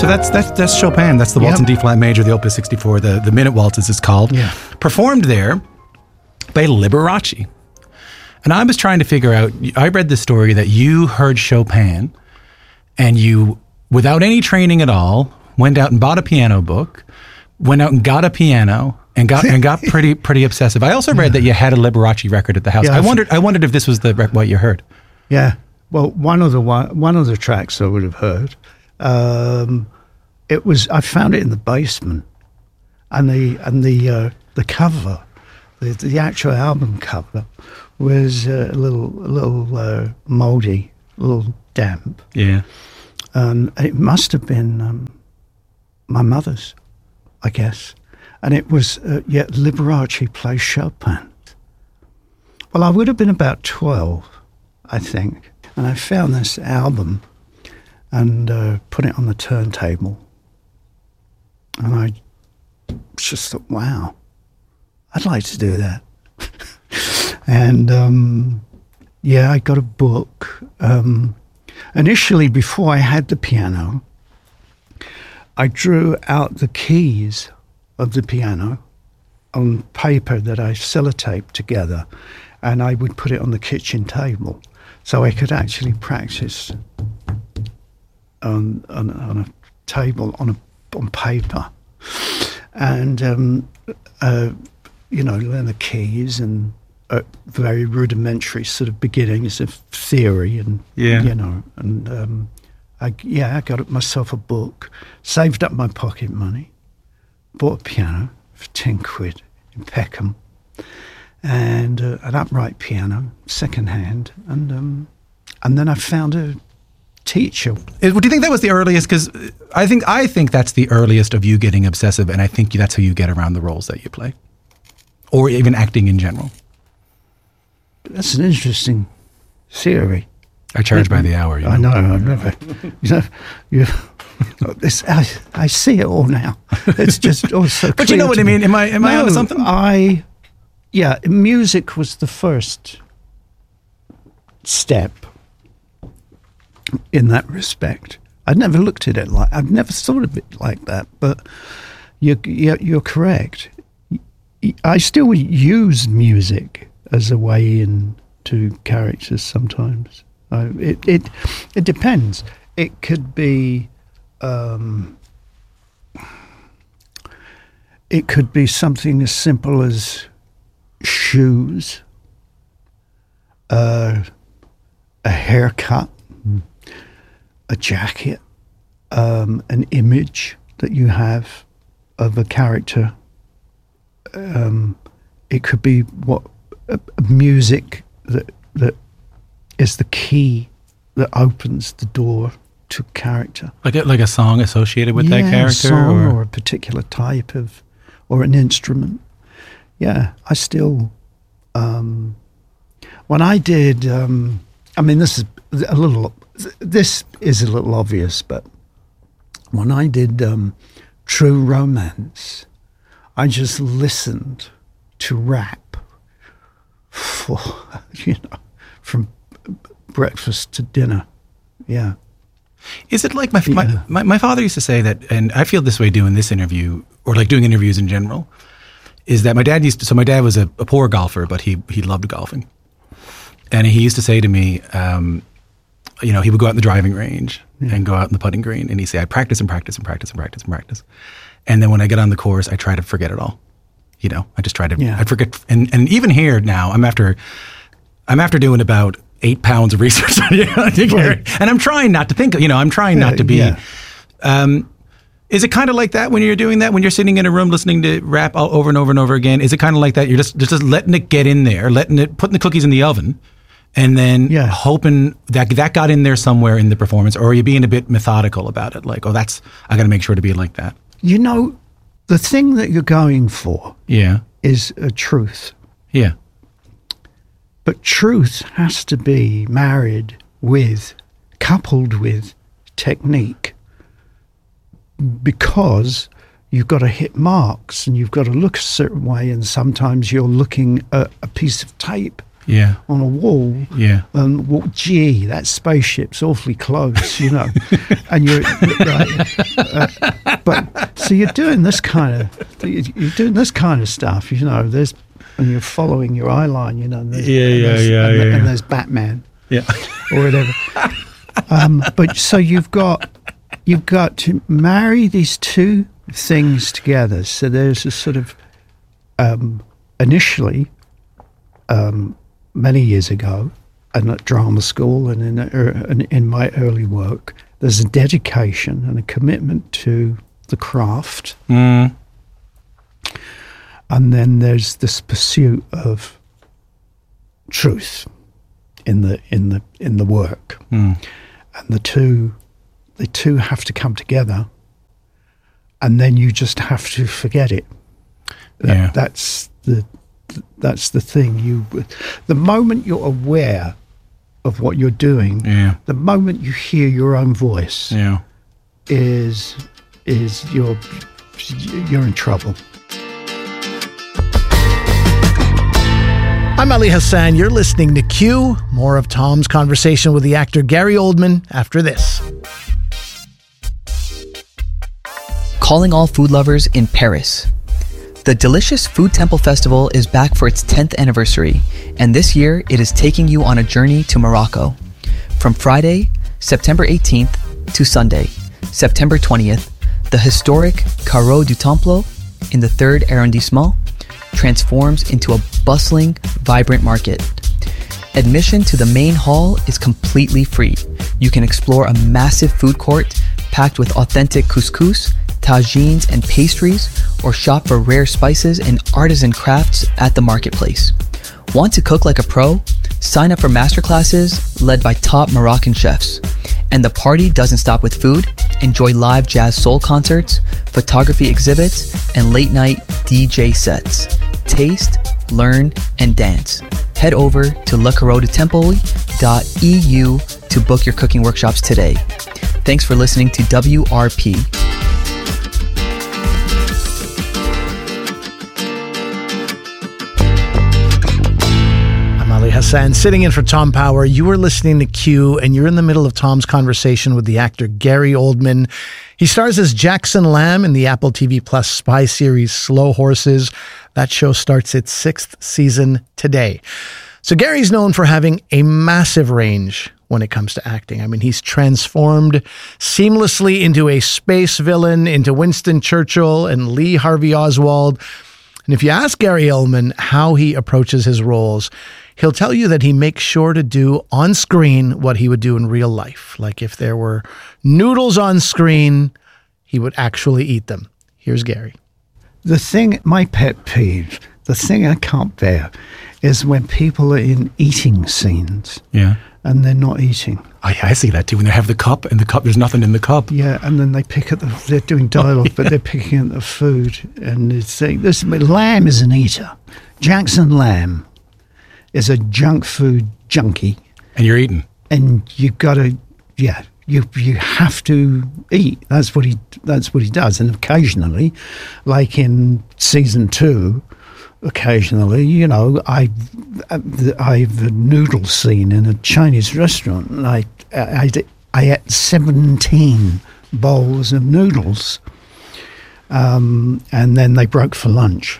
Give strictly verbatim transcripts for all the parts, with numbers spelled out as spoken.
So that's that's that's Chopin. That's the Waltz Yep. in D flat major, the Opus sixty-four, the the Minute Waltz as it's called. Yeah. Performed there by Liberace. And I was trying to figure out. I read the story that you heard Chopin, and you, without any training at all, went out and bought a piano book, went out and got a piano. And got and got pretty pretty obsessive. I also read that you had a Liberace record at the house. Yeah, I I've- wondered I wondered if this was the rec- what you heard. Yeah. Well, one of the one, one of the tracks I would have heard. Um, it was I found it in the basement, and the and the uh, the cover, the the actual album cover, was uh, a little a little uh, mouldy, a little damp, Yeah. and it must have been um, my mother's, I guess. And it was, uh, yeah, Liberace plays Chopin. Well, I would have been about twelve, I think. And I found this album and uh, put it on the turntable. And I just thought, wow, I'd like to do that. and, um, yeah, I got a book. Um, initially, before I had the piano, I drew out the keys of the piano on paper that I sellotaped together, and I would put it on the kitchen table so I could actually practice on on, on a table on a on paper, and um, uh, you know, learn the keys and uh, very rudimentary sort of beginnings of theory, and Yeah. you know, and um, I yeah I got myself a book, saved up my pocket money. Bought a piano for ten quid in Peckham, and uh, an upright piano, second hand, and um, and then I found a teacher. Is- Do you think that was the earliest? Because I think I think that's the earliest of you getting obsessive, and I think that's how you get around the roles that you play, or even acting in general. That's an interesting theory. I charge by the hour. You know? I know. I've never. You know, you. This, I, I see it all now. It's just all so. But you know clear what to I me. mean? Am I am I No, onto something? I, yeah, music was the first step in that respect. I'd never looked at it like, I'd never thought of it like that, but you're, you're, you're correct. I still use music as a way into characters sometimes. I, it, it, it depends. It could be, um, it could be something as simple as shoes, uh, a haircut, a jacket, um, an image that you have of a character. Um, it could be what uh, music that that is the key that opens the door to character. Like a, like a song associated with yeah, that character, a song or? or a particular type of, or an instrument. Yeah, I still. Um, when I did, um, I mean, this is a little. This is a little obvious, but when I did um, True Romance, I just listened to rap for, you know, from breakfast to dinner. Yeah. Is it like my, my, Yeah. my my father used to say that, and I feel this way doing this interview, or like doing interviews in general, is that my dad used to, so my dad was a, a poor golfer, but he he loved golfing. And he used to say to me, um, you know, he would go out in the driving range Yeah. and go out in the putting green, and he'd say, I practice and practice and practice and practice and practice. And then when I get on the course, I try to forget it all. You know, I just try to, Yeah. I forget. And, and even here now, I'm after, I'm after doing about eight pounds of research on you. Right. And I'm trying not to think, you know, I'm trying Yeah, not to be, yeah. um, is it kind of like that when you're doing that, when you're sitting in a room listening to rap all over and over and over again? Is it kind of like that? You're just, just letting it get in there, letting it, putting the cookies in the oven, and then Yeah. hoping that that got in there somewhere in the performance, or are you being a bit methodical about it? Like, oh, that's, I got to make sure to be like that. You know, the thing that you're going for Yeah. is a truth. Yeah. But truth has to be married with, coupled with technique, because you've got to hit marks and you've got to look a certain way, and sometimes you're looking at a piece of tape yeah. on a wall. Yeah. And well, gee, that spaceship's awfully close, you know. And you're right, uh, but so you're doing this kind of you're doing this kind of stuff, you know. There's and you're following your eye line, you know. And there's, yeah, yeah, and there's, yeah, and, yeah. and there's Batman, Yeah. or whatever. um, but so you've got you've got to marry these two things together. So there's a sort of um, initially. Um, many years ago, and at drama school and in, uh, in my early work, there's a dedication and a commitment to the craft. Mm. And then there's this pursuit of truth in the in the in the work. Mm. And the two the two have to come together, and then you just have to forget it. That, Yeah. That's the That's the thing. You, the moment you're aware of what you're doing, Yeah. the moment you hear your own voice, Yeah. is is you're you're in trouble. I'm Ali Hassan. You're listening to Q. More of Tom's conversation with the actor Gary Oldman after this. Calling all food lovers in Paris. The Delicious Food Temple Festival is back for its tenth anniversary, and this year it is taking you on a journey to Morocco. From Friday, September eighteenth, to Sunday, September twentieth, the historic Carreau du Temple in the third arrondissement transforms into a bustling, vibrant market. Admission to the main hall is completely free. You can explore a massive food court packed with authentic couscous, tagines, and pastries, or shop for rare spices and artisan crafts at the marketplace. Want to cook like a pro? Sign up for masterclasses led by top Moroccan chefs. And the party doesn't stop with food. Enjoy live jazz soul concerts, photography exhibits, and late night D J sets. Taste, learn, and dance. Head over to le carreau du temple dot e u to book your cooking workshops today. Thanks for listening to W R P. Ali Hassan, sitting in for Tom Power. You were listening to Q, and you're in the middle of Tom's conversation with the actor Gary Oldman. He stars as Jackson Lamb in the Apple T V Plus spy series Slow Horses. That show starts its sixth season today. So Gary's known for having a massive range when it comes to acting. I mean, he's transformed seamlessly into a space villain, into Winston Churchill and Lee Harvey Oswald. And if you ask Gary Oldman how he approaches his roles, he'll tell you that he makes sure to do on screen what he would do in real life. Like if there were noodles on screen, he would actually eat them. Here's Gary. The thing, my pet peeve, the thing I can't bear is when people are in eating scenes Yeah. and they're not eating. Oh, yeah, I see that too. When they have the cup and the cup, there's nothing in the cup. Yeah, and then they pick at the, they're doing dialogue, Oh, yeah. but they're picking at the food and they're saying, this, Lamb is an eater. Jackson Lamb is a junk food junkie. And you're eating. And you've got to, yeah, you you have to eat. That's what he that's what he does. And occasionally, like in season two, occasionally, you know, I I have a noodle scene in a Chinese restaurant, and I I, I ate seventeen bowls of noodles. Um, and then they broke for lunch.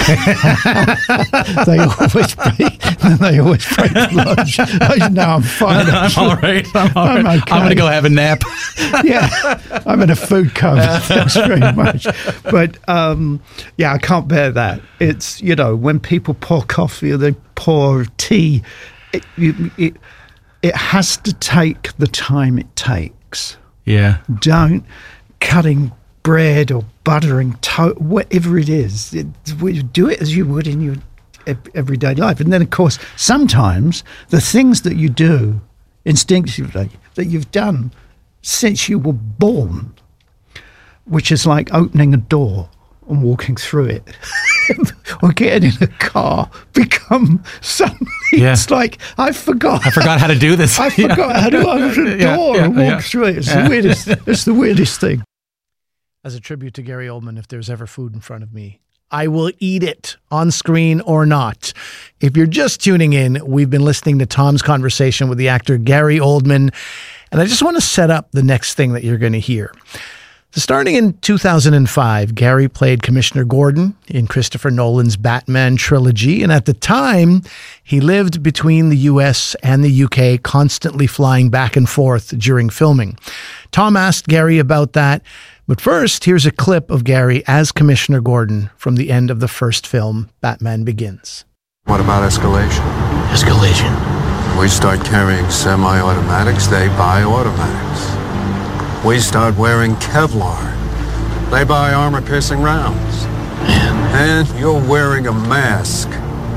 they always break. They always break for lunch. I, no, I'm fine. I'm all right. I'm all I'm right. okay. I'm going to go have a nap. Yeah, I'm in a food coma. Thanks very much. But um, yeah, I can't bear that. It's, you know, when people pour coffee or they pour tea, it, you, it, it has to take the time it takes. Yeah. Don't cutting bread or buttering toast, whatever it is. It, do it as you would in your everyday life. And then, of course, sometimes the things that you do instinctively that you've done since you were born, which is like opening a door and walking through it, or getting in a car, become something. Yeah. It's like, I forgot. I forgot how to do this. I forgot how to open a Yeah, door yeah, and walk yeah. through it. It's Yeah. the weirdest. It's the weirdest thing. As a tribute to Gary Oldman, if there's ever food in front of me, I will eat it, on screen or not. If you're just tuning in, we've been listening to Tom's conversation with the actor Gary Oldman, and I just want to set up the next thing that you're going to hear. So starting in two thousand five, Gary played Commissioner Gordon in Christopher Nolan's Batman trilogy, and at the time, he lived between the U S and the U K, constantly flying back and forth during filming. Tom asked Gary about that, but first, here's a clip of Gary as Commissioner Gordon from the end of the first film, Batman Begins. What about escalation? Escalation. We start carrying semi-automatics, they buy automatics. We start wearing Kevlar, they buy armor-piercing rounds. Man. And you're wearing a mask,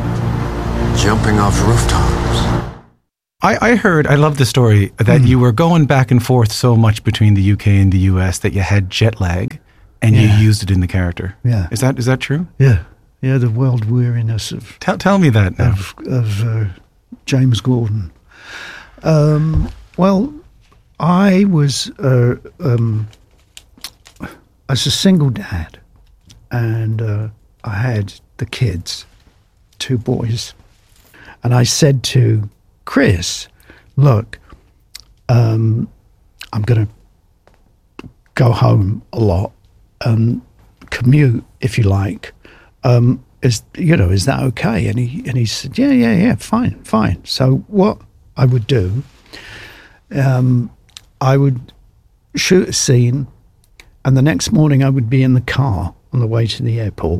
jumping off rooftops. I, I heard, I love the story, that mm. you were going back and forth so much between the U K and the U S that you had jet lag and yeah. you used it in the character. Yeah. Is that is that true? Yeah. Yeah, the world weariness of... Tell, tell me that now. Of, of uh, James Gordon. Um, well, I was... Uh, um, I was a single dad, and uh, I had the kids, two boys, and I said to Chris, look, um, I'm going to go home a lot and commute, if you like. Um, is you know, is that okay? And he and he said, yeah, yeah, yeah, fine, fine. So what I would do, um, I would shoot a scene, and the next morning I would be in the car on the way to the airport,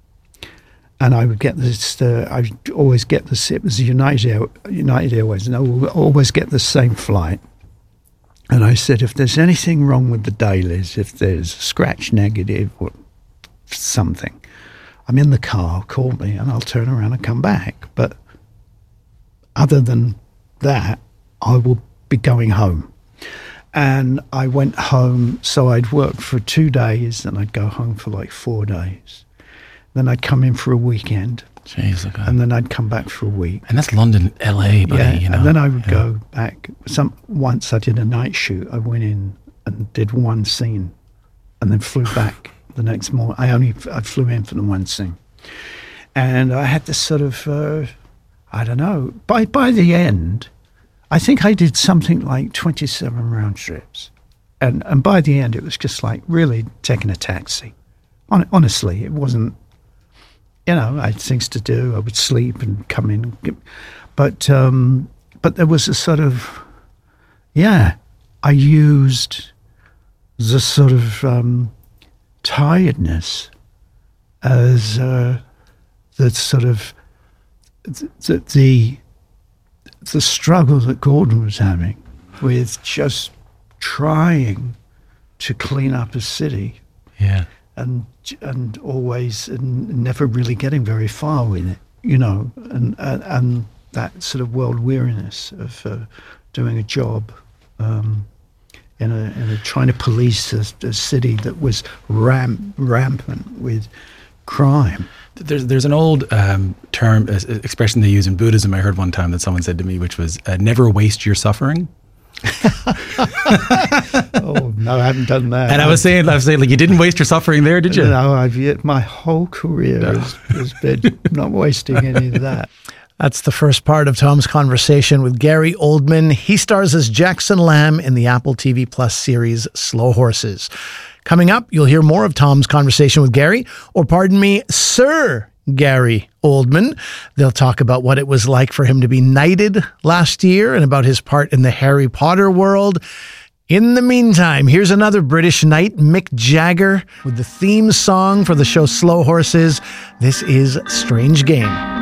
and I would get this. Uh, I would always get this. It was United Air, United Airways, and I would always get the same flight. And I said, if there's anything wrong with the dailies, if there's a scratch negative or something, I'm in the car, call me, and I'll turn around and come back. But other than that, I will be going home. And I went home, so I'd work for two days, and I'd go home for like four days. Then I'd come in for a weekend. Jeez, okay. And then I'd come back for a week. And that's London, L A, buddy, yeah, you know. And then I would yeah. go back. Some Once I did a night shoot. I went in and did one scene and then flew back the next morning. I only I flew in for the one scene. And I had this sort of, uh, I don't know, by by the end, I think I did something like twenty-seven round trips. And, and by the end, it was just like really taking a taxi. Hon- honestly, it wasn't, you know, I had things to do. I would sleep and come in. But, um, but there was a sort of, yeah, I used the sort of um, tiredness as uh, the sort of the, the the struggle that Gordon was having with just trying to clean up a city, yeah, and and always and never really getting very far with it, you know, and and, and that sort of world weariness of uh, doing a job. Um, In a, in a trying to police a, a city that was ram, rampant with crime. There's there's an old um, term, uh, expression they use in Buddhism. I heard one time that someone said to me, which was uh, "never waste your suffering." Oh no, I haven't done that. And I was saying, I was saying, like, you didn't waste your suffering there, did you? No, I've yet my whole career No. has, has been not wasting any of that. That's the first part of Tom's conversation with Gary Oldman. He stars as Jackson Lamb in the Apple T V Plus series Slow Horses. Coming up, you'll hear more of Tom's conversation with Gary, or pardon me, Sir Gary Oldman. They'll talk about what it was like for him to be knighted last year and about his part in the Harry Potter world. In the meantime, here's another British knight, Mick Jagger, with the theme song for the show Slow Horses. This is Strange Game.